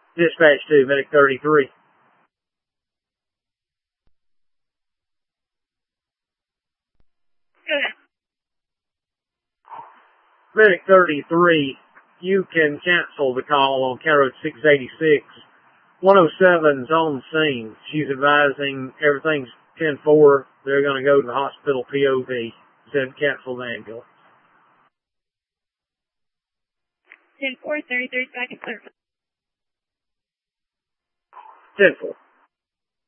Dispatch 2, Medic 33. Medic 33, you can cancel the call on County Road 686. 107's on the scene. She's advising everything's 10-4. They're going to go to the hospital POV. Said cancel the ambulance. 10-4, 33 seconds, sir. 10-4.